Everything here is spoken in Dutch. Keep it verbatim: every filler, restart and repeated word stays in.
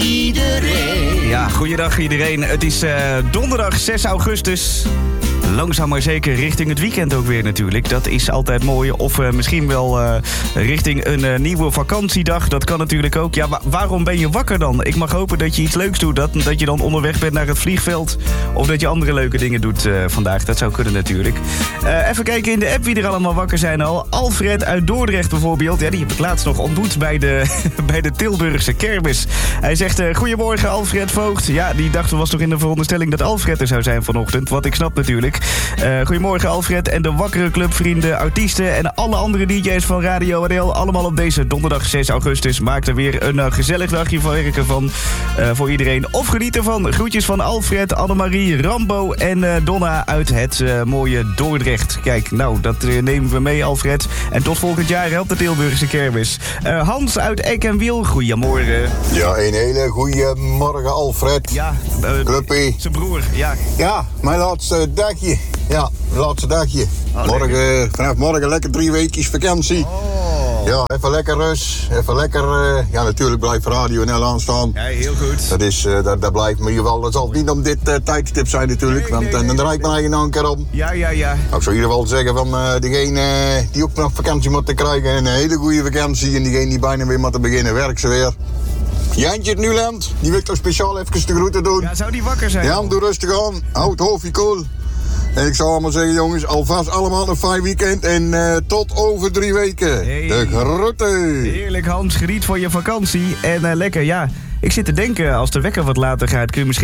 iedereen. Ja, goeiedag iedereen. Het is uh, donderdag zes augustus. Langzaam maar zeker richting het weekend ook weer natuurlijk. Dat is altijd mooi. Of uh, misschien wel uh, richting een uh, nieuwe vakantiedag. Dat kan natuurlijk ook. Ja, maar waarom ben je wakker dan? Ik mag hopen dat je iets leuks doet. Dat, dat je dan onderweg bent naar het vliegveld. Of dat je andere leuke dingen doet uh, vandaag. Dat zou kunnen natuurlijk. Uh, even kijken in de app wie er allemaal wakker zijn al. Alfred uit Dordrecht bijvoorbeeld. Ja, die heb ik laatst nog ontmoet bij de, bij de Tilburgse kermis. Hij zegt, uh, goedemorgen Alfred Voogd. Ja, die dacht was toch in de veronderstelling dat Alfred er zou zijn vanochtend. Wat ik snap natuurlijk. Uh, goedemorgen Alfred en de wakkere clubvrienden, artiesten en alle andere D J's van Radio R L. Allemaal op deze donderdag zes augustus. Maak er weer een uh, gezellig dagje van werken van uh, voor iedereen. Of geniet ervan. Groetjes van Alfred, Annemarie, Rambo en uh, Donna uit het uh, mooie Dordrecht. Kijk, nou, dat uh, nemen we mee Alfred. En tot volgend jaar hè, op de Tilburgse kermis. Uh, Hans uit Eck en Wiel, goedemorgen. Ja, een hele goede morgen Alfred. Ja, uh, Cluppie. Zijn broer, ja. Ja, mijn laatste dagje. Ja, laatste dagje. Oh, morgen, vanaf morgen lekker drie weekjes vakantie. Oh. Ja, even lekker rust. Even lekker, uh, ja natuurlijk blijft Radio N L aanstaan. Ja, heel goed. Dat is, uh, dat, dat blijft me hier wel. Dat zal niet om dit uh, tijdstip zijn natuurlijk. Nee, want nee, uh, dan nee, draai ik me eigen nou een keer om. Ja, ja, ja. Nou, ik zou in ieder geval zeggen van uh, degene uh, die ook nog vakantie moet krijgen. Een hele goede vakantie. En diegene die bijna weer moet beginnen, werk ze weer. Jantje het Nuland, die wil ik toch speciaal even de groeten doen. Ja, zou die wakker zijn? Jan, doe rustig aan. Houd het hoofdje koel. En ik zou allemaal zeggen, jongens, alvast allemaal een fijn weekend. En uh, tot over drie weken. Hey. De groeten. Heerlijk Hans, geniet van je vakantie. En uh, lekker, ja, ik zit te denken, als de wekker wat later gaat, kun je misschien